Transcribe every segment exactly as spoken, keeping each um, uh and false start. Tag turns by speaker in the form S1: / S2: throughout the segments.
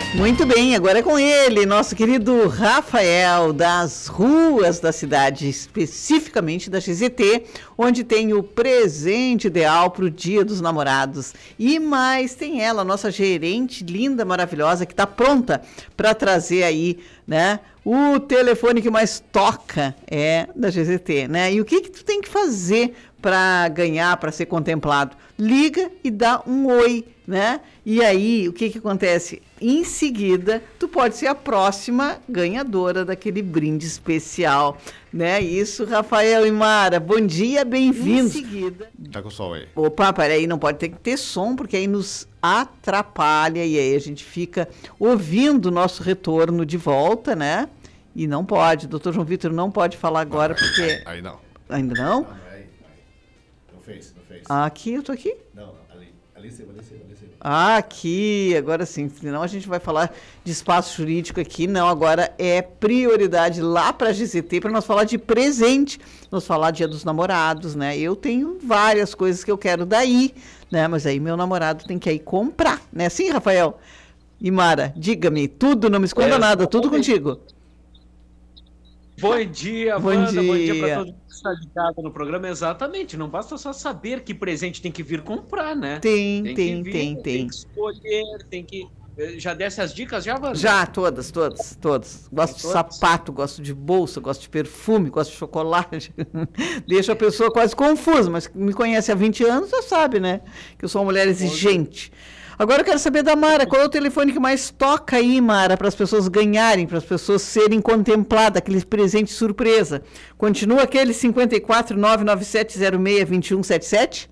S1: Muito bem, agora é com ele, nosso querido Rafael, das ruas da cidade, especificamente da X Z T, onde tem o presente ideal para o Dia dos Namorados. E mais, tem ela, nossa gerente linda, maravilhosa, que está pronta para trazer aí, né, o telefone que mais toca é da G Z T, né? E o que que tu tem que fazer para ganhar, para ser contemplado? Liga e dá um oi, né? E aí, o que que acontece? Em seguida, tu pode ser a próxima ganhadora daquele brinde especial, né? Isso, Rafael e Mara, bom dia, bem-vindos. Em seguida...
S2: Tá com o som aí.
S1: Opa, peraí, não pode ter que ter som, porque aí nos atrapalha e aí a gente fica ouvindo o nosso retorno de volta, né? E não pode, doutor João Vitor não pode falar agora,
S2: não,
S1: porque...
S2: Aí, aí não.
S1: Ainda não?
S2: Não, não é aí, não é aí. Não fez, não fez.
S1: Ah, aqui, eu tô aqui?
S2: Não, não, ali. Ali em cima, ali em cima, ali em cima.
S1: Ah, aqui, agora sim, senão a gente vai falar de espaço jurídico aqui, não, agora é prioridade lá para a G Z T, para nós falar de presente, nós falar Dia dos Namorados, né? Eu tenho várias coisas que eu quero daí, né? Mas aí meu namorado tem que ir comprar, né? Sim, Rafael? E Mara, diga-me, tudo, não me esconda é, nada, tudo contigo.
S3: Bom dia,
S1: bom
S3: Wanda,
S1: dia,
S3: bom dia para todo mundo que está ligado no programa. Exatamente, não basta só saber que presente tem que vir comprar, né?
S1: Tem, tem, tem,
S3: vir,
S1: tem.
S3: Tem que escolher, tem que... Já desse as dicas, já, Wanda?
S1: Já, todas, todas, todas. Gosto de todas? sapato, gosto de bolsa, gosto de perfume, gosto de chocolate. Deixa a pessoa quase confusa, mas me conhece há vinte anos, já sabe, né? Que eu sou uma mulher exigente. Agora eu quero saber da Mara, qual é o telefone que mais toca aí, Mara, para as pessoas ganharem, para as pessoas serem contempladas, aquele presente surpresa? Continua aquele cinco quatro, nove nove sete zero seis, dois um sete sete?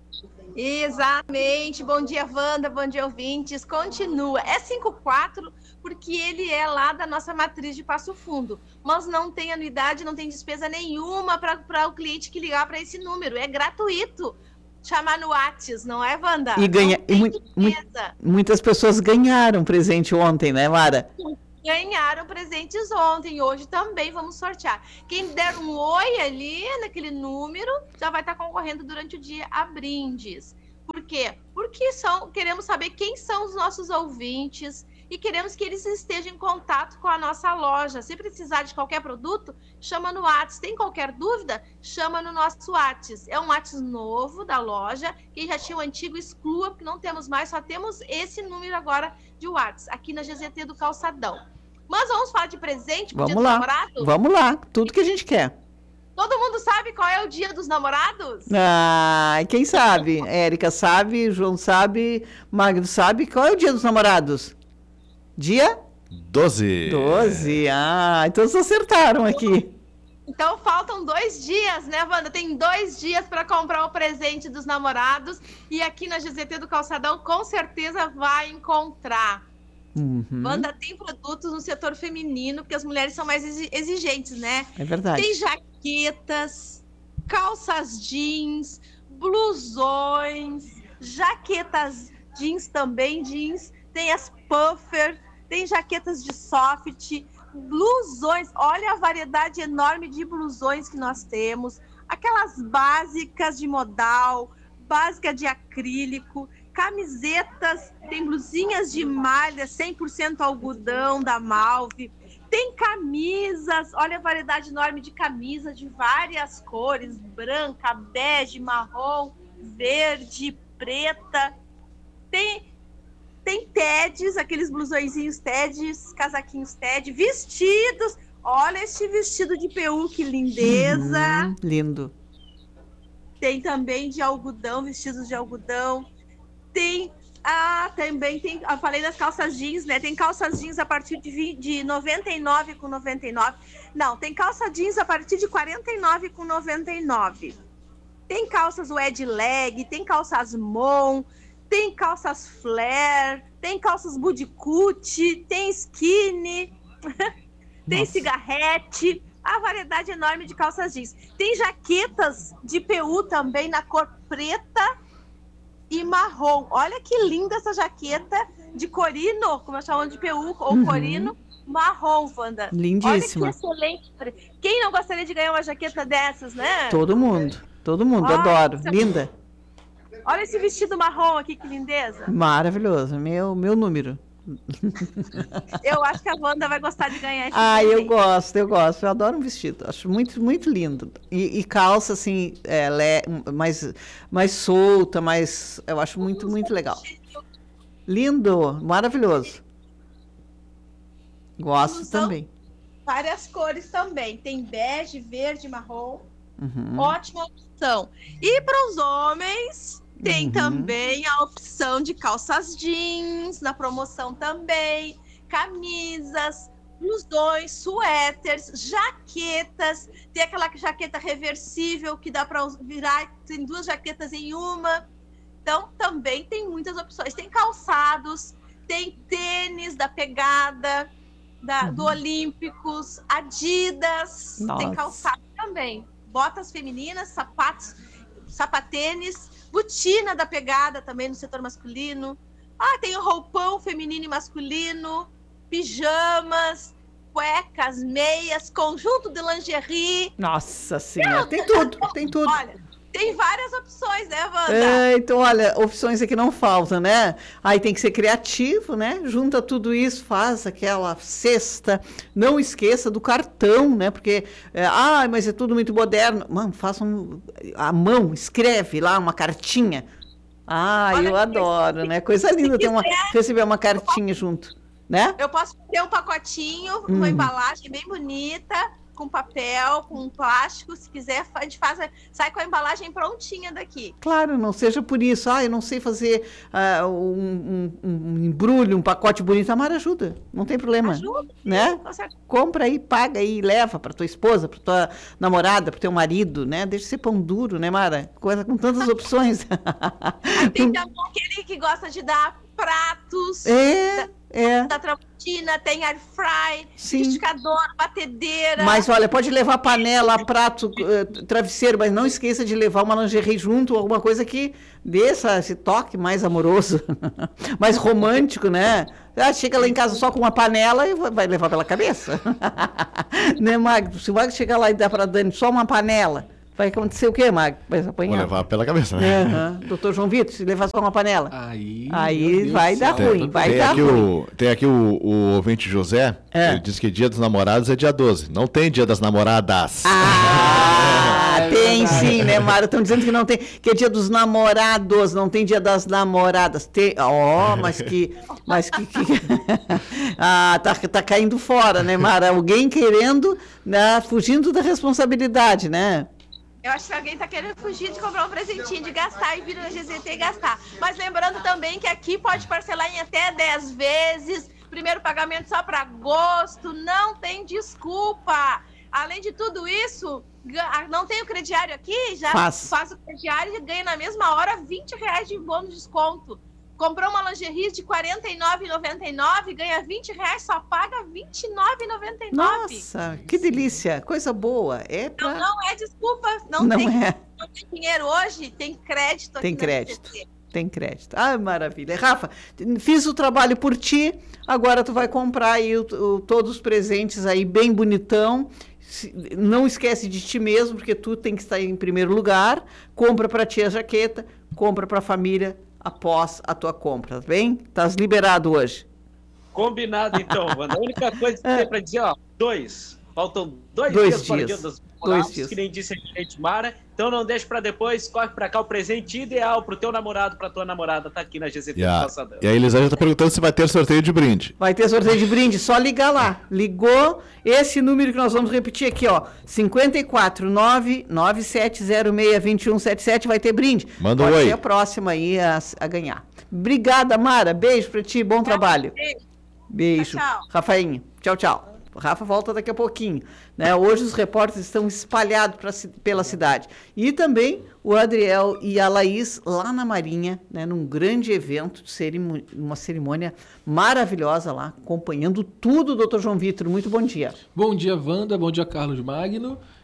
S4: Exatamente. Bom dia, Wanda, bom dia, ouvintes. Continua. É cinco quatro porque ele é lá da nossa matriz de Passo Fundo, mas não tem anuidade, não tem despesa nenhuma para o cliente que ligar para esse número. É gratuito. Chamar no Whats, não é, Wanda?
S1: E, ganha, e mu mu muitas pessoas ganharam presente ontem, né, Mara?
S4: Ganharam presentes ontem, hoje também vamos sortear. Quem der um oi ali naquele número já vai estar concorrendo durante o dia a brindes. Por quê? Porque são, queremos saber quem são os nossos ouvintes e queremos que eles estejam em contato com a nossa loja. Se precisar de qualquer produto, chama no Whats. Tem qualquer dúvida? Chama no nosso Whats. É um Whats novo da loja. Quem já tinha o antigo, exclua, porque não temos mais, só temos esse número agora de Whats, aqui na G Z T do Calçadão. Mas vamos falar de presente pro Dia dos Namorados?
S1: Vamos lá, tudo que a gente quer.
S4: Todo mundo sabe qual é o Dia dos Namorados?
S1: Ah, quem sabe? Érica sabe, João sabe, Magno sabe. Qual é o Dia dos Namorados? Dia?
S2: doze.
S1: doze, ah, então vocês acertaram aqui.
S4: Então faltam dois dias, né, Wanda? Tem dois dias para comprar o presente dos namorados e aqui na G Z T do Calçadão com certeza vai encontrar.
S1: Uhum.
S4: Wanda, tem produtos no setor feminino, porque as mulheres são mais exigentes, né?
S1: É verdade.
S4: Tem jaquetas, calças jeans, blusões, jaquetas jeans também, jeans, tem as puffer, tem jaquetas de soft, blusões, olha a variedade enorme de blusões que nós temos, aquelas básicas de modal, básica de acrílico, camisetas, tem blusinhas de malha cem por cento algodão da Malve, tem camisas, olha a variedade enorme de camisas de várias cores, branca, bege, marrom, verde, preta, tem tem teds, aqueles blusõezinhos teds, casaquinhos ted, vestidos, olha este vestido de P U, que lindeza.
S1: Uhum, lindo.
S4: Tem também de algodão, vestidos de algodão. Tem, ah, também tem, eu falei das calças jeans, né? Tem calças jeans a partir de, vinte, de noventa e nove com noventa e nove. Não, tem calça jeans a partir de quarenta e nove com noventa e nove. Tem calças wed leg, tem calças mon, tem calças flare, tem calças bodycut, tem skinny, tem Nossa. cigarrete, a variedade enorme de calças jeans. Tem jaquetas de P U também na cor preta e marrom. Olha que linda essa jaqueta de corino, como eu chamo de P U, ou uhum. corino, marrom, Wanda.
S1: Lindíssima.
S4: Olha que excelente. Quem não gostaria de ganhar uma jaqueta dessas, né?
S1: Todo mundo, todo mundo, Olha, adoro. Linda.
S4: Olha esse vestido marrom aqui, que lindeza.
S1: Maravilhoso, meu, meu número.
S4: Eu acho que a Wanda vai gostar de ganhar esse
S1: Ah, eu
S4: presente.
S1: gosto, eu gosto. Eu adoro um vestido. Acho muito, muito lindo. E, e calça, assim, é, le- mais, mais solta, mais... Eu acho muito, muito legal. Lindo, maravilhoso. Gosto
S4: Blusão.
S1: também.
S4: Várias cores também. Tem bege, verde, marrom.
S1: Uhum.
S4: Ótima opção. E para os homens, tem
S1: Uhum.
S4: também a opção de calças jeans, na promoção também, camisas, blusões, suéteres, jaquetas. Tem aquela jaqueta reversível que dá para virar, tem duas jaquetas em uma. Então, também tem muitas opções. Tem calçados, tem tênis da Pegada, da, do Olímpicos, Adidas,
S1: Nossa.
S4: tem calçado também. Botas femininas, sapatos, sapatênis, botina da Pegada também no setor masculino. Ah, tem o roupão feminino e masculino, pijamas, cuecas, meias, conjunto de lingerie.
S1: Nossa Senhora, tem tudo, tem tudo.
S4: Olha, tem várias opções, né, Wanda?
S1: É, então, olha, opções aqui não faltam, né? Aí tem que ser criativo, né? Junta tudo isso, faz aquela cesta. Não esqueça do cartão, né? Porque, é, ah, mas é tudo muito moderno. Mano, faça um, a mão, escreve lá uma cartinha. Ah,
S4: Olha
S1: eu
S4: que
S1: adoro, né? Coisa linda ter uma,
S4: quiser.
S1: receber uma cartinha junto, né?
S4: Eu posso ter um pacotinho,
S1: Hum.
S4: uma embalagem bem bonita, com papel, com plástico. Se quiser, a gente faz, sai com a embalagem prontinha daqui.
S1: Claro, não seja por isso. Ah, eu não sei fazer ah, um, um- um embrulho, um pacote bonito. A Mara ajuda, não tem problema.
S4: Ajuda,
S1: Né?
S4: com certeza.
S1: Compra aí, paga aí, leva para tua esposa, para tua namorada, para teu marido, né? Deixa de ser pão duro, né, Mara? Coisa com tantas opções.
S4: Tem também aquele que gosta de dar pratos.
S1: É, é.
S4: Da Tramontina, tem air fry,
S1: Sim.
S4: liquidificador, batedeira.
S1: Mas olha, pode levar panela, prato, eh, travesseiro, mas não esqueça de levar uma lingerie junto, alguma coisa que dê essa- esse toque mais amoroso, mais romântico, né? Ah, chega lá em casa só com uma panela e vai levar pela cabeça. Né, Magno? Se o Magno chegar lá e dar para Dani só uma panela, vai acontecer o quê, Magno? Vai se
S2: Vou
S1: apanhar.
S2: levar pela cabeça,
S1: É,
S2: né?
S1: aham. Doutor João Vitor, se levar só uma panela.
S5: Aí,
S1: Aí
S5: meu Deus
S1: vai
S5: do
S1: dar
S5: céu.
S1: ruim, vai
S2: tem,
S1: dar
S2: aqui
S1: ruim.
S2: o, tem aqui o, o ouvinte José,
S1: É.
S2: ele diz que dia dos namorados é dia doze. Não tem dia das namoradas.
S1: Ah,
S5: É
S1: tem
S5: verdade.
S1: sim, né, Mara? Estão dizendo que não tem, que é dia dos namorados, não tem dia das namoradas. Tem, ó, mas que, mas que, que- ah, tá, tá caindo fora, né, Mara? Alguém querendo, né, fugindo da responsabilidade, né?
S4: Eu acho que alguém tá querendo fugir de comprar um presentinho, de gastar e vir na G Z T e gastar. Mas lembrando também que aqui pode parcelar em até dez vezes, primeiro pagamento só para agosto, não tem desculpa. Além de tudo isso, ga- não tem o crediário aqui, já
S1: Faz.
S4: faz o crediário e ganha na mesma hora vinte reais de bônus de desconto. Comprou uma lingerie de quarenta e nove reais e noventa e nove centavos, ganha vinte reais, só paga vinte e nove reais e noventa e nove centavos.
S1: Nossa, que delícia, coisa boa. É
S4: Então
S1: pra...
S4: não é desculpa, não,
S1: Não
S4: tem,
S1: é.
S4: não tem dinheiro hoje, tem crédito aqui
S1: Tem
S4: na
S1: crédito.
S4: G C T.
S1: Tem crédito. Ah, maravilha. Rafa, fiz o trabalho por ti, agora tu vai comprar aí o- o- todos os presentes aí bem bonitão. Se- Não esquece de ti mesmo, porque tu tem que estar em primeiro lugar. Compra para ti a jaqueta, compra para a família após a tua compra, tá bem? Estás liberado hoje.
S3: Combinado, então, Wanda. A única coisa que tem pra dizer, ó, dois. Faltam dois,
S1: Dois
S3: dias para o
S1: dias.
S3: dia dos
S1: Dois
S3: namorados,
S1: dias.
S3: que nem disse a gente, Mara. Então não deixe pra depois, corre pra cá. O presente ideal pro teu namorado, pra tua namorada, tá aqui na G Z T
S2: E a,
S3: do Passadão.
S2: e a Elisângela tá perguntando se vai ter sorteio de brinde.
S1: Vai ter sorteio de brinde, só ligar lá. Ligou, esse número que nós vamos repetir aqui, ó, cinco quatro nove nove sete zero seis dois um sete sete, vai ter brinde.
S2: Manda um
S1: Pode
S2: oi.
S1: ser a próxima aí a, a ganhar. Obrigada, Mara. Beijo pra ti, bom trabalho. Beijo.
S4: Tchau, tchau.
S1: Rafainha, tchau, tchau. O Rafa volta daqui a pouquinho. Né? Hoje os repórteres estão espalhados pra ci- pela cidade. E também o Adriel e a Laís lá na Marinha, né? Num grande evento, cerimo- uma cerimônia maravilhosa lá, acompanhando tudo, doutor João Vitor. Muito bom dia.
S5: Bom dia, Wanda. Bom dia, Carlos Magno.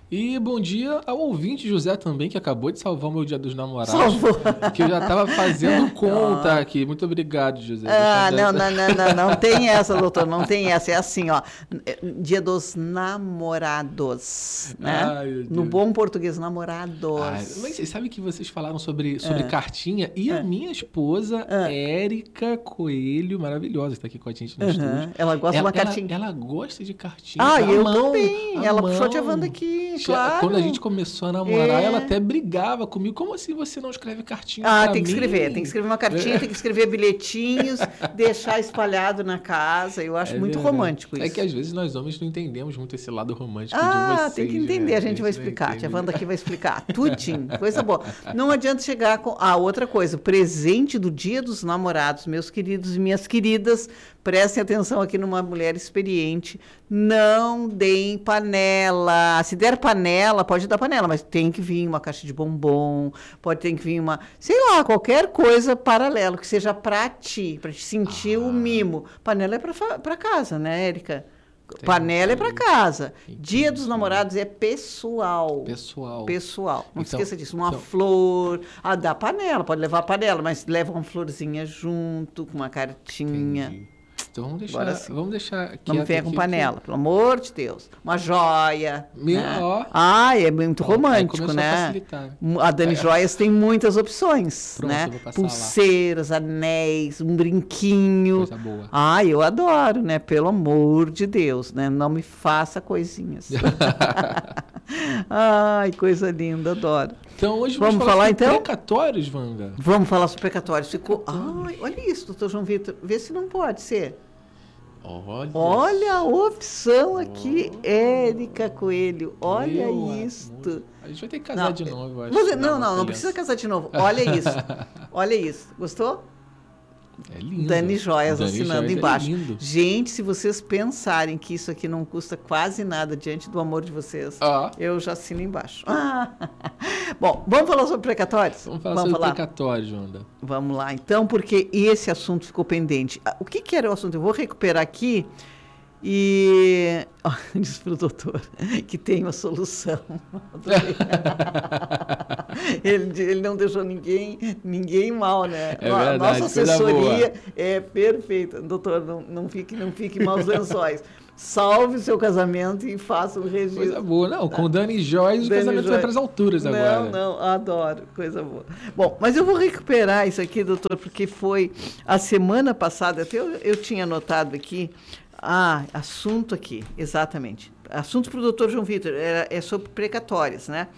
S5: E bom dia ao ouvinte José também, que acabou de salvar o meu Dia dos Namorados.
S1: Salvou.
S5: Que eu já estava fazendo conta aqui. Muito obrigado, José.
S1: Ah,
S5: Deixa eu
S1: não,
S5: dar-
S1: não, não, não, não tem essa, doutor, não tem essa. É assim, ó, Dia dos Namorados, né?
S5: Ai, meu Deus.
S1: No bom português, namorados.
S5: Ai, mas vocês sabem que vocês falaram sobre, sobre
S1: Ah.
S5: cartinha e a minha esposa,
S1: Ah.
S5: Érica Coelho, maravilhosa, está aqui com a gente no
S1: Aham,
S5: estúdio.
S1: ela gosta de
S5: ela,
S1: uma cartinha.
S5: Ela, ela gosta de cartinha.
S1: Ah,
S5: A
S1: eu
S5: mão,
S1: também.
S5: a
S1: Ela
S5: mão.
S1: puxou a Wanda aqui,
S5: Já-
S1: claro.
S5: Quando a gente começou a namorar,
S1: É.
S5: ela até brigava comigo. Como assim você não escreve cartinha
S1: Ah,
S5: pra
S1: tem que
S5: mim?
S1: escrever, tem que escrever uma cartinha, tem que escrever bilhetinhos, deixar espalhado na casa. Eu acho
S5: É
S1: muito
S5: verdade.
S1: romântico isso.
S5: É que às vezes nós homens não entendemos muito esse lado romântico de
S1: Ah,
S5: vocês.
S1: tem que entender,
S5: né?
S1: a gente vai
S5: não
S1: explicar.
S5: entende.
S1: A Wanda aqui vai explicar. Tudinho, coisa boa. Não adianta chegar com. Ah, outra coisa, o presente do Dia dos Namorados, meus queridos e minhas queridas, prestem atenção aqui numa mulher experiente. Não deem panela. Se der panela, pode dar panela, mas tem que vir uma caixa de bombom, pode ter que vir uma, sei lá, qualquer coisa paralelo, que seja pra ti, pra te sentir o mimo. Panela é pra, fa- pra casa, né, Érica? Panela é pra casa. Dia dos Namorados é pessoal.
S5: Pessoal.
S1: Pessoal. Não
S5: Então,
S1: esqueça disso. Uma
S5: então-
S1: flor. Ah, dá panela, pode levar panela, mas leva uma florzinha junto, com uma cartinha.
S5: Entendi. Então vamos deixar,
S1: Bora sim.
S5: vamos deixar
S1: Não
S5: quieto
S1: venha com
S5: aqui
S1: panela, pelo amor de Deus. Uma joia.
S5: Meu,
S1: né?
S5: ó.
S1: Ah, é muito
S5: Ó, aí
S1: romântico,
S5: começou a
S1: né?
S5: facilitar.
S1: A Dani Joias tem muitas opções,
S5: Pronto,
S1: né?
S5: eu vou passar lá.
S1: Pulseiras, anéis, um brinquinho.
S5: Coisa boa.
S1: Ah, eu adoro, né? Pelo amor de Deus, né? Não me faça coisinhas. Ai, coisa linda, adoro.
S5: Então hoje
S1: Vamos
S5: vamos,
S1: falar,
S5: sobre
S1: então?
S5: precatórios, Wanda.
S1: Vamos falar sobre precatórios. Ficou. Ai, olha isso, doutor João Vitor. Vê se não pode ser.
S5: Olha,
S1: Olha a opção aqui, Érica Coelho. Olha
S5: Meu
S1: isto.
S5: amor. A gente vai ter que casar
S1: Não,
S5: de novo, eu acho.
S1: Você-
S5: na
S1: não, não,
S5: nossa
S1: não
S5: aliança.
S1: precisa casar de novo. Olha isso. Olha isso. Gostou?
S5: É lindo.
S1: Dani Joias
S5: Dani
S1: assinando
S5: Joias é
S1: embaixo.
S5: lindo.
S1: Gente, se vocês pensarem que isso aqui não custa quase nada diante do amor de vocês,
S5: Ó.
S1: eu já assino embaixo. Ah. Bom, vamos falar sobre precatórios?
S5: Vamos falar sobre precatórios, Wanda.
S1: Vamos lá, então, porque esse assunto ficou pendente. Ah, O que, que era o assunto? Eu vou recuperar aqui e ó, diz para o doutor que tem uma solução. Adorei. ele, ele não deixou ninguém, ninguém mal, né?
S5: É
S1: A
S5: verdade,
S1: nossa
S5: coisa
S1: assessoria
S5: boa.
S1: é perfeita. Doutor, não, não fique, não fique maus lençóis. Salve o seu casamento e faça o registro.
S5: Coisa boa. Não, com Dani Joias o
S1: Dani
S5: casamento vai
S1: Joias.
S5: para as alturas
S1: não,
S5: agora.
S1: Não, adoro, coisa boa. Bom, mas eu vou recuperar isso aqui, doutor, porque foi a semana passada, até eu, eu tinha anotado aqui, ah, assunto aqui, exatamente. Assunto para o doutor João Vitor, é, é sobre precatórios, né?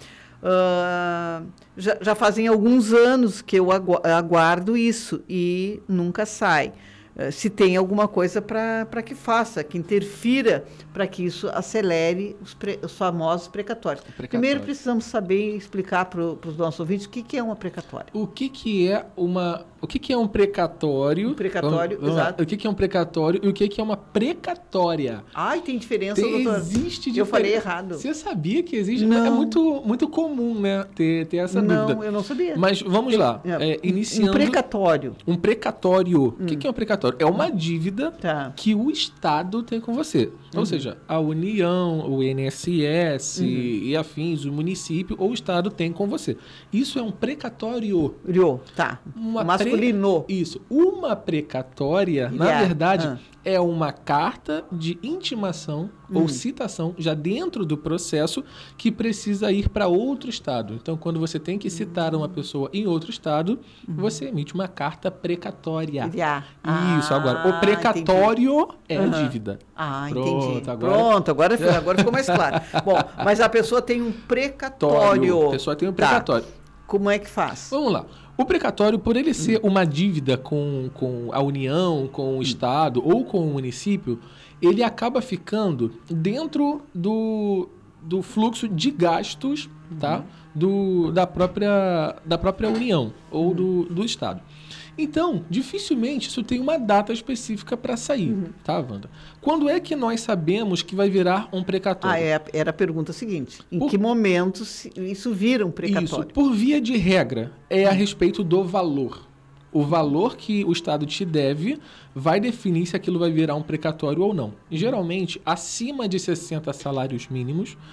S1: Ah, já, já fazem alguns anos que eu agu- aguardo isso e nunca sai. Eh, Se tem alguma coisa para que faça, que interfira para que isso acelere os, pre- os famosos precatórios.
S5: precatório.
S1: Primeiro precisamos saber e explicar para os nossos ouvintes o que, que é uma precatória.
S5: O que que é uma, o que que é um precatório?
S1: Um precatório,
S5: Vamos- vamos lá.
S1: exato.
S5: O que que é um precatório e o que que é uma precatória?
S1: Ai, tem diferença,
S5: Tem-
S1: doutor?
S5: existe
S1: Eu falei
S5: diferença.
S1: errado.
S5: Você sabia que existe?
S1: Não.
S5: É muito, muito comum, né? Ter, ter essa
S1: Não,
S5: dúvida.
S1: eu não sabia.
S5: Mas vamos lá.
S1: É,
S5: É, iniciando.
S1: Um precatório.
S5: Um precatório. O que que é um precatório? É uma dívida
S1: Tá.
S5: que o Estado tem com você. Ou seja, a União, o I N S S e afins, o município ou o Estado tem com você. Isso é um precatório.
S1: Rio, tá.
S5: Uma
S1: Masculino.
S5: pre- Isso. Uma precatória, na
S1: Yeah.
S5: verdade,
S1: Ah.
S5: é uma carta de intimação ou citação já dentro do processo que precisa ir para outro estado. Então, quando você tem que citar uma pessoa em outro estado, você emite uma carta precatória.
S1: Yeah.
S5: Isso, agora. O
S1: Ah,
S5: precatório é a
S1: Aham.
S5: dívida.
S1: Ah,
S5: Pronto,
S1: entendi.
S5: agora-
S1: Pronto, agora, fi- agora ficou mais claro. Bom, mas a pessoa tem um precatório.
S5: A pessoa tem um
S1: Tá.
S5: precatório.
S1: Como é que faz?
S5: Vamos lá. O precatório, por ele ser uma dívida com, com a União, com o Estado ou com o município, ele acaba ficando dentro do, do fluxo de gastos, tá? Do, da, própria, da própria União ou do, do Estado. Então, dificilmente isso tem uma data específica para sair, tá, Wanda? Quando é que nós sabemos que vai virar um precatório?
S1: Ah, é, era a pergunta seguinte. Em
S5: Por-
S1: que momento se- isso vira um precatório?
S5: Isso, por via de regra, é a respeito do valor. O valor que o Estado te deve vai definir se aquilo vai virar um precatório ou não. E, geralmente, acima de sessenta salários mínimos,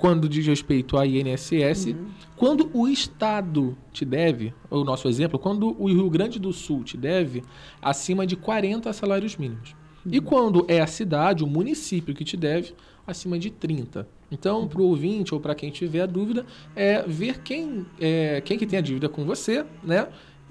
S5: quando diz respeito a I N S S, uhum. quando o Estado te deve, o nosso exemplo, quando o Rio Grande do Sul te deve acima de quarenta salários mínimos. Uhum. E quando é a cidade, o município que te deve, acima de trinta. Então, para o ouvinte ou para quem tiver a dúvida, é ver quem, é, quem que tem a dívida com você, né?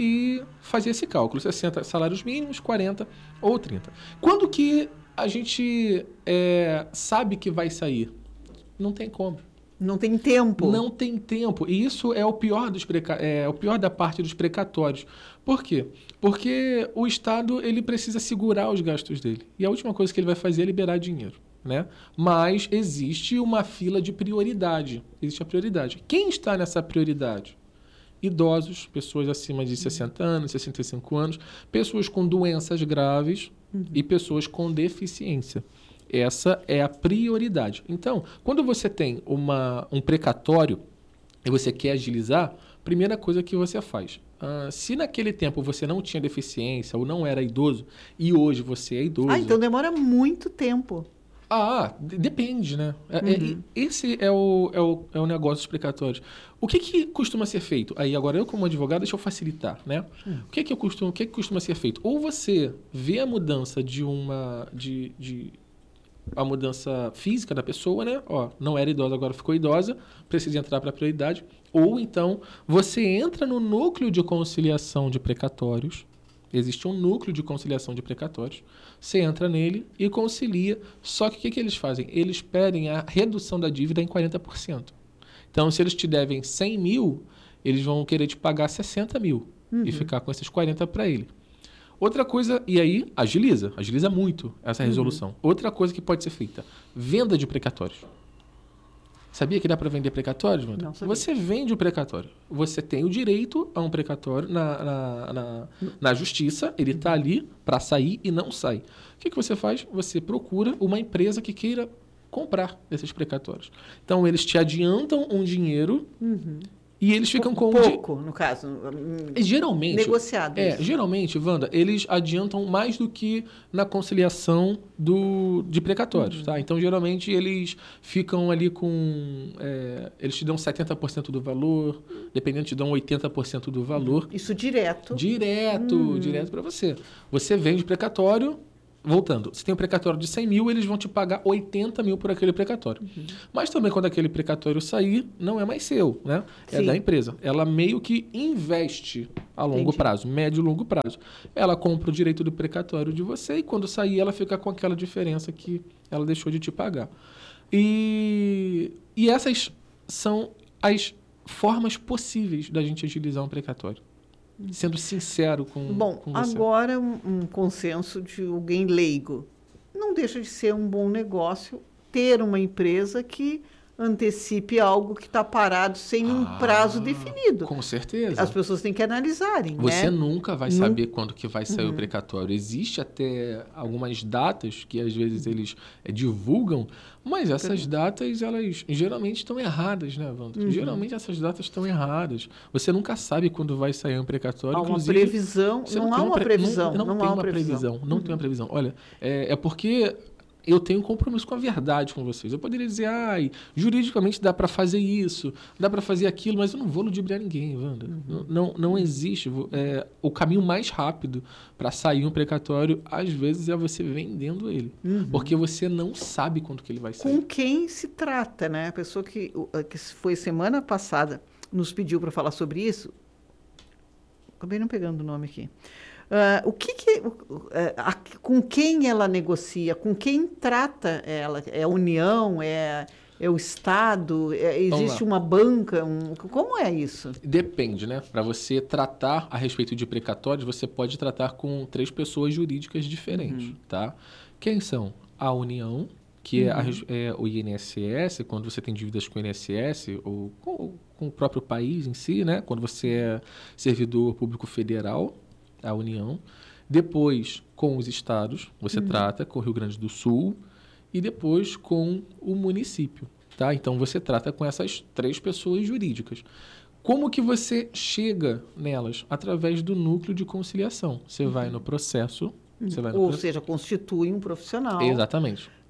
S5: E fazer esse cálculo, sessenta salários mínimos, quarenta ou trinta. Quando que a gente é, sabe que vai sair? Não tem como.
S1: Não tem tempo.
S5: Não tem tempo. E isso é o pior, dos preca... é o pior da parte dos precatórios. Por quê? Porque o Estado ele precisa segurar os gastos dele. E a última coisa que ele vai fazer é liberar dinheiro. Né? Mas existe uma fila de prioridade. Existe a prioridade. Quem está nessa prioridade? Idosos, pessoas acima de sessenta anos, sessenta e cinco anos, pessoas com doenças graves uhum. e pessoas com deficiência. Essa é a prioridade. Então, quando você tem uma, um precatório e você quer agilizar, primeira coisa que você faz. Uh, se naquele tempo você não tinha deficiência ou não era idoso e hoje você é idoso...
S1: Ah, então demora muito tempo.
S5: Ah, depende, né? Uhum. É, esse é o, é, o, é o negócio dos precatórios. O que, que costuma ser feito? Aí agora eu como advogado, deixa eu facilitar, né? Uhum. O, que, que, eu costumo, o que, que costuma ser feito? Ou você vê a mudança de uma... De, de, a mudança física da pessoa, né? Ó, não era idosa, agora ficou idosa, precisa entrar para a prioridade. Ou então você entra no núcleo de conciliação de precatórios. Existe um núcleo de conciliação de precatórios. Você entra nele e concilia. Só que o que, que eles fazem? Eles pedem a redução da dívida em quarenta por cento. Então, se eles te devem cem mil, eles vão querer te pagar sessenta mil uhum. e ficar com esses quarenta para ele. Outra coisa, e aí agiliza, agiliza muito essa resolução. Uhum. Outra coisa que pode ser feita, venda de precatórios. Sabia que dá para vender precatórios, Wanda?
S1: Não sabia.
S5: Você vende o precatório. Você tem o direito a um precatório na, na, na, na justiça. Ele está ali para sair e não sai. O que, que você faz? Você procura uma empresa que queira comprar esses precatórios. Então, eles te adiantam um dinheiro... Uhum. E eles ficam com...
S1: Pouco, no caso.
S5: Geralmente...
S1: Negociado.
S5: É, geralmente, Wanda, eles adiantam mais do que na conciliação do, de precatórios, uhum. tá? Então, geralmente, eles ficam ali com... É, eles te dão setenta por cento do valor, dependendo, te dão oitenta por cento do valor.
S1: Isso direto?
S5: Direto, uhum. direto para você. Você vende precatório... Voltando, se tem um precatório de cem mil, eles vão te pagar oitenta mil por aquele precatório. Uhum. Mas também quando aquele precatório sair, não é mais seu, né? É Sim. da empresa. Ela meio que investe a longo Entendi. prazo, médio e longo prazo. Ela compra o direito do precatório de você e quando sair ela fica com aquela diferença que ela deixou de te pagar. E, e essas são as formas possíveis da gente agilizar um precatório. Sendo sincero com,
S1: bom,
S5: com você.
S1: Bom, agora um, um consenso de alguém leigo. Não deixa de ser um bom negócio ter uma empresa que antecipe algo que está parado sem um ah, prazo definido.
S5: Com certeza.
S1: As pessoas têm que analisarem,
S5: Você
S1: né?
S5: nunca vai saber Num... quando que vai sair uhum. o precatório. Existe até algumas datas que às vezes eles é, divulgam, mas essas datas, elas geralmente estão erradas, né, Wanda? Uhum. Geralmente essas datas estão erradas. Você nunca sabe quando vai sair um precatório.
S1: Há uma previsão, não, não há uma
S5: pre...
S1: previsão.
S5: Não, não, não tem uma previsão. previsão. Não uhum. tem uma previsão. Olha, é, é porque... eu tenho um compromisso com a verdade com vocês. Eu poderia dizer, ai, juridicamente dá para fazer isso, dá para fazer aquilo, mas eu não vou ludibriar ninguém, Wanda. Uhum. Não, não, não existe. É, o caminho mais rápido para sair um precatório, às vezes, é você vendendo ele. Uhum. Porque você não sabe quando que ele vai sair.
S1: Com quem se trata, né? A pessoa que, que foi semana passada nos pediu para falar sobre isso, acabei não pegando o nome aqui. Uh, o que, que uh, a, com quem ela negocia, com quem trata ela? É a União, é, é o Estado, é, existe uma banca? Um, como é isso?
S5: Depende, né? Para você tratar a respeito de precatórios, você pode tratar com três pessoas jurídicas diferentes, uhum. tá? Quem são? A União, que uhum. é, a, é o I N S S, quando você tem dívidas com o I N S S, ou com, com o próprio país em si, né? Quando você é servidor público federal, a União, depois com os estados, você uhum. trata com o Rio Grande do Sul e depois com o município, tá? Então você trata com essas três pessoas jurídicas. Como que você chega nelas? Através do núcleo de conciliação. Você uhum. vai no processo, você vai no
S1: ou
S5: processo.
S1: seja, constitui um profissional.
S5: Exatamente.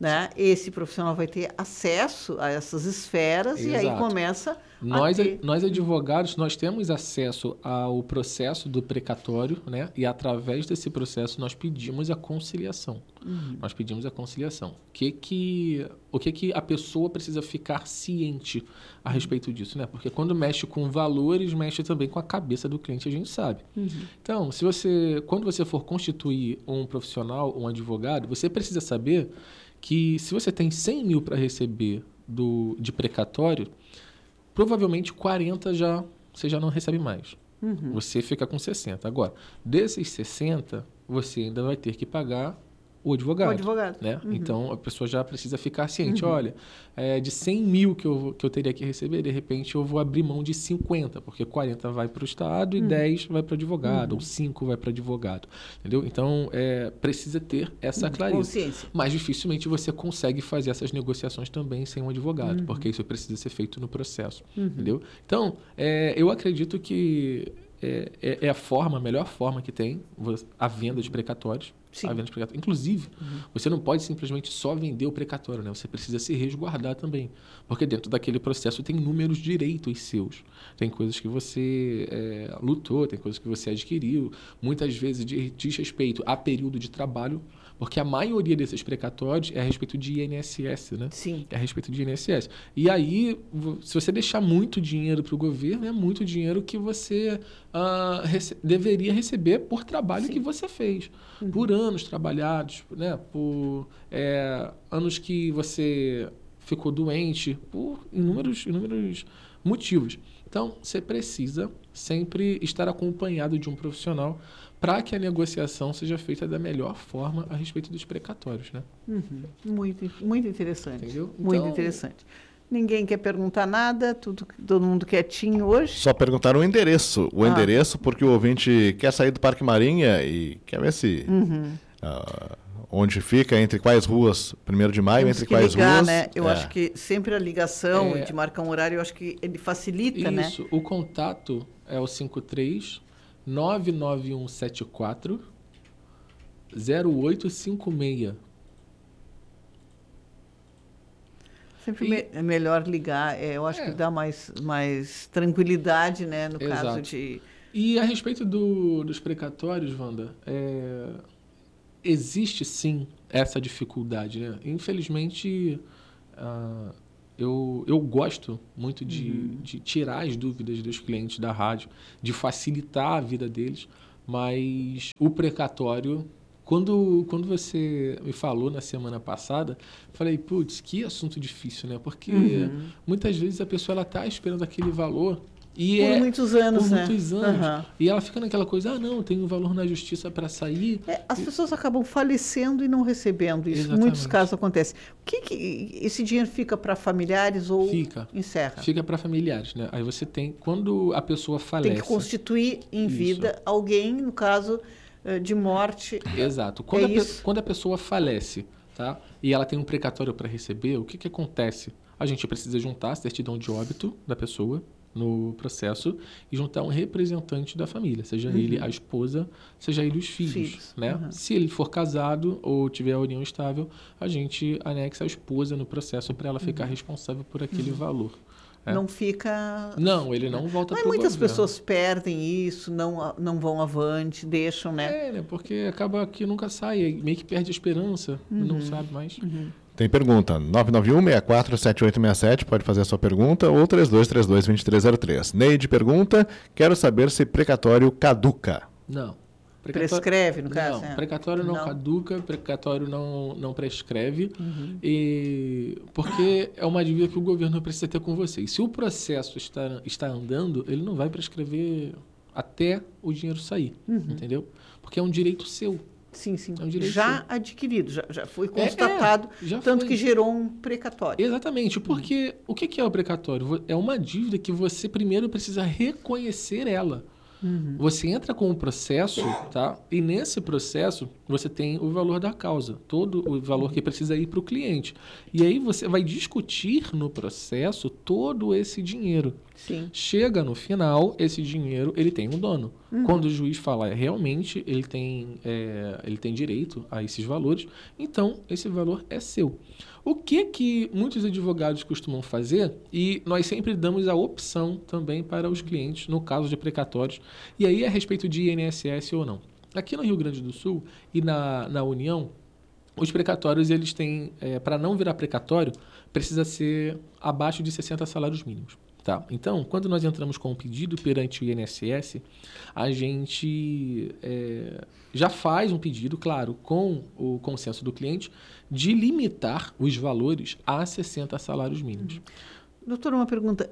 S1: né? Esse profissional vai ter acesso a essas esferas e aí
S5: Exato.
S1: começa
S5: Nós,
S1: a ter...
S5: nós advogados, nós temos acesso ao processo do precatório, né? E através desse processo nós pedimos a conciliação.
S1: Uhum.
S5: Nós pedimos a conciliação. O que que, o que que a pessoa precisa ficar ciente a respeito disso, né? Porque quando mexe com valores, mexe também com a cabeça do cliente, a gente sabe.
S1: Uhum.
S5: Então, se você, quando você for constituir um profissional, um advogado, você precisa saber que se você tem cem mil para receber do, de precatório, provavelmente quarenta já, você já não recebe mais.
S1: Uhum.
S5: Você fica com sessenta. Agora, desses sessenta, você ainda vai ter que pagar o advogado.
S1: O advogado.
S5: Né?
S1: Uhum.
S5: Então, a pessoa já precisa ficar ciente.
S1: Uhum.
S5: Olha, é, de cem mil que eu, que eu teria que receber, de repente eu vou abrir mão de cinquenta, porque quarenta vai para o Estado e
S1: Uhum.
S5: dez vai para o advogado,
S1: Uhum.
S5: ou cinco vai para o advogado. Entendeu? Então, é, precisa ter essa clareza.
S1: Consciência.
S5: Mas dificilmente você consegue fazer essas negociações também sem um advogado,
S1: Uhum.
S5: porque isso precisa ser feito no processo.
S1: Uhum.
S5: Entendeu? Então, é, eu acredito que é, é, é a forma, a melhor forma que tem a venda de precatórios.
S1: Sim.
S5: A venda de precatórios. Inclusive,
S1: Uhum.
S5: você não pode simplesmente só vender o precatório, né? Você precisa se resguardar também. Porque dentro daquele processo tem inúmeros direitos seus. Tem coisas que você é, lutou, tem coisas que você adquiriu. Muitas vezes diz respeito a período de trabalho, porque a maioria desses precatórios é a respeito de I N S S, né?
S1: Sim.
S5: É a respeito de I N S S. E aí, se você deixar muito dinheiro para o governo, é muito dinheiro que você uh, rece- deveria receber por trabalho
S1: Sim.
S5: que você fez.
S1: Uhum.
S5: Por anos trabalhados, né? Por é, anos que você ficou doente, por inúmeros, inúmeros motivos. Então, você precisa sempre estar acompanhado de um profissional para que a negociação seja feita da melhor forma a respeito dos precatórios, né?
S1: Uhum. Muito, muito interessante.
S5: Entendeu?
S1: Muito
S5: Então-
S1: interessante. Ninguém quer perguntar nada, tudo, todo mundo quietinho hoje.
S2: Só perguntaram o endereço. O
S1: Ah.
S2: endereço, porque o ouvinte quer sair do Parque Marinha e quer ver se...
S1: Uhum.
S2: ah, onde fica, entre quais ruas, primeiro de maio,
S1: Temos
S2: entre
S1: que
S2: quais
S1: ligar,
S2: ruas.
S1: né? Eu
S2: É.
S1: acho que sempre a ligação
S5: É.
S1: de marcar um horário, eu acho que ele facilita, né?
S5: Isso. O contato é o cinco três nove nove um sete quatro zero oito cinco seis.
S1: Sempre
S5: E-
S1: me- é melhor ligar, é, eu acho
S5: É.
S1: que dá mais, mais tranquilidade, né? No caso
S5: Exato.
S1: de...
S5: E a respeito do- dos precatórios, Wanda, é, existe sim essa dificuldade, né? Infelizmente, ah, eu, eu gosto muito de, de tirar as dúvidas dos clientes da rádio, de facilitar a vida deles, mas o precatório, quando, quando você me falou na semana passada, eu falei, putz, que assunto difícil, né? Porque
S1: Uhum.
S5: muitas vezes a pessoa ela está esperando aquele valor e
S1: Por
S5: é
S1: muitos anos,
S5: por
S1: né?
S5: muitos anos.
S1: Aham.
S5: E ela fica naquela coisa, ah, não, tem um valor na justiça para sair.
S1: É, as pessoas acabam falecendo e não recebendo isso. Em
S5: Exatamente.
S1: muitos casos acontece. O que, que esse dinheiro fica para familiares ou
S5: Fica.
S1: encerra?
S5: Fica para familiares, né? Aí você tem, quando a pessoa falece...
S1: Tem que constituir em
S5: Isso.
S1: vida alguém, no caso eh, de morte.
S5: Exato. Quando,
S1: É
S5: a, pe-
S1: isso.
S5: quando a pessoa falece, tá? E ela tem um precatório para receber, o que que acontece? A gente precisa juntar a certidão de óbito da pessoa no processo e juntar um representante da família, seja ele a esposa, seja ele os filhos,
S1: Filhos,
S5: né?
S1: uhum.
S5: Se ele for casado ou tiver a união estável, a gente anexa a esposa no processo para ela ficar responsável por aquele valor. É.
S1: Não fica.
S5: Não, ele não volta
S1: Mas
S5: pro
S1: muitas
S5: governo.
S1: pessoas perdem isso, não, não vão avante, deixam, né?
S5: É, né? Porque acaba que nunca sai, aí meio que perde a esperança,
S1: Uhum.
S5: não sabe mais.
S2: Tem pergunta, nove nove um, seis quatro, sete oito seis sete, pode fazer a sua pergunta, ou três dois três dois, dois três zero três. Neide pergunta, quero saber se precatório caduca.
S5: Não.
S1: Prescreve, no caso.
S5: Não,
S1: né?
S5: precatório não,
S1: Não.
S5: caduca, precatório não, não prescreve,
S1: Uhum.
S5: e, porque é uma dívida que o governo precisa ter com você. E se o processo está, está andando, ele não vai prescrever até o dinheiro sair,
S1: Uhum.
S5: entendeu? Porque é um direito seu.
S1: Sim, sim.
S5: É um direito
S1: Já
S5: seu.
S1: adquirido, já, já foi
S5: É, é,
S1: constatado,
S5: já
S1: tanto
S5: foi.
S1: que gerou um precatório.
S5: Exatamente, porque o que que é o precatório? Vo- É uma dívida que você primeiro precisa reconhecer ela.
S1: Uhum.
S5: Você entra com o processo, tá? E nesse processo você tem o valor da causa, todo o valor que precisa ir para o cliente. E aí você vai discutir no processo todo esse dinheiro.
S1: Sim.
S5: Chega no final, esse dinheiro ele tem um dono.
S1: Uhum.
S5: Quando o juiz fala é, realmente ele tem, é, ele tem direito a esses valores, então esse valor é seu. O que que muitos advogados costumam fazer, e nós sempre damos a opção também para os clientes, no caso de precatórios, e aí é a respeito de I N S S ou não. Aqui no Rio Grande do Sul e na, na União, os precatórios, eles têm, é, para não virar precatório, precisa ser abaixo de sessenta salários mínimos. Tá? Então, quando nós entramos com um pedido perante o I N S S, a gente é, já faz um pedido, claro, com o consenso do cliente, de limitar os valores a sessenta salários mínimos.
S1: Doutor, uma pergunta.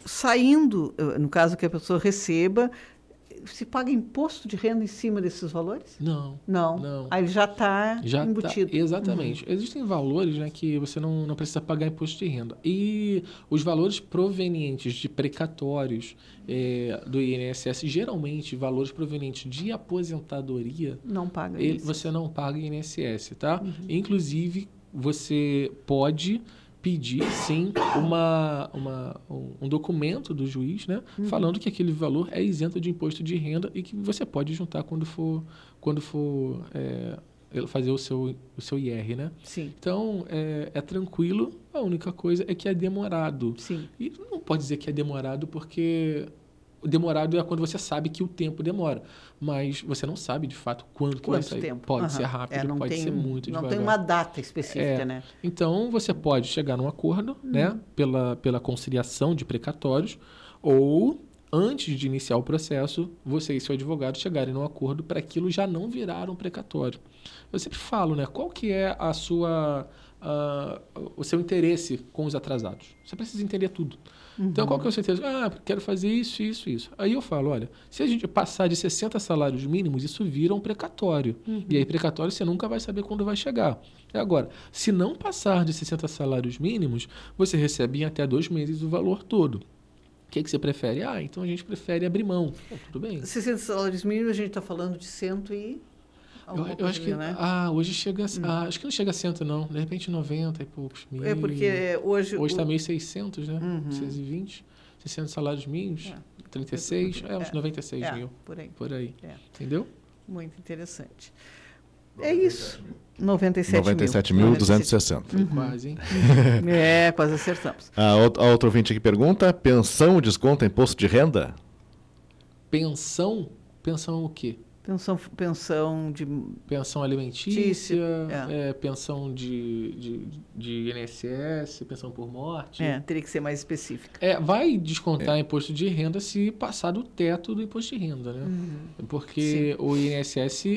S1: Saindo, no caso que a pessoa receba, se paga imposto de renda em cima desses valores?
S5: Não.
S1: Não.
S5: Não.
S1: Aí ele já está
S5: Já
S1: embutido.
S5: Tá, exatamente. Uhum. Existem valores, né, que você não, não precisa pagar imposto de renda. E os valores provenientes de precatórios é, do I N S S, geralmente valores provenientes de aposentadoria,
S1: Não paga
S5: ele,
S1: isso.
S5: você não paga I N S S, tá?
S1: Uhum.
S5: Inclusive, você pode pedir, sim, uma, uma, um documento do juiz, né, uhum. falando que aquele valor é isento de imposto de renda e que você pode juntar quando for, quando for é, fazer o seu, o seu I R, né?
S1: Sim.
S5: Então, é, é tranquilo, a única coisa é que é demorado.
S1: Sim.
S5: E não pode dizer que é demorado porque... Demorado é quando você sabe que o tempo demora, mas você não sabe de fato quando que vai
S1: Quanto
S5: sair.
S1: tempo?
S5: Pode
S1: Uhum.
S5: ser rápido,
S1: É, não
S5: pode
S1: tem,
S5: ser muito
S1: não
S5: devagar.
S1: tem uma data específica,
S5: É.
S1: né?
S5: Então, você pode chegar num acordo,
S1: Uhum.
S5: né, pela, pela conciliação de precatórios, ou, antes de iniciar o processo, você e seu advogado chegarem num acordo para aquilo já não virar um precatório. Eu sempre falo, né, qual que é a sua, uh, o seu interesse com os atrasados? Você precisa entender tudo. Uhum. Então, qual que é o seu interesse? Ah, quero fazer isso, isso, isso. Aí eu falo, olha, se a gente passar de sessenta salários mínimos, isso vira um precatório. Uhum. E aí, precatório, você nunca vai saber quando vai chegar. Agora, se não passar de sessenta salários mínimos, você recebe em até dois meses o valor todo. O que, que você prefere? Ah, então a gente prefere abrir mão. Pô, tudo bem.
S1: sessenta salários mínimos, a gente está falando de cento e...
S5: Eu, eu acho que,
S1: né?
S5: ah, hoje chega, hum. ah, acho que não chega a cento, não. De repente, noventa e poucos mil.
S1: É porque hoje...
S5: Hoje está
S1: o...
S5: mil e seiscentos, né?
S1: Uhum.
S5: seiscentos e vinte, seiscentos salários mínimos,
S1: É.
S5: trinta e seis, é, uns
S1: é.
S5: noventa e seis
S1: é,
S5: mil.
S1: por aí.
S5: Por aí.
S1: É.
S5: Entendeu?
S1: Muito interessante. É isso. noventa e sete mil.
S2: noventa e sete mil duzentos e sessenta.
S5: Foi quase, hein?
S1: É, quase acertamos.
S2: A outra, a outra ouvinte aqui pergunta, pensão desconta imposto de renda?
S5: Pensão? Pensão o quê?
S1: Pensão, pensão de...
S5: Pensão alimentícia,
S1: Tícia, é.
S5: É, pensão de, de, de I N S S, pensão por morte.
S1: É, teria que ser mais específica.
S5: É, vai descontar é. imposto de renda se passar do teto do imposto de renda, né? Uhum. Porque Sim. o I N S S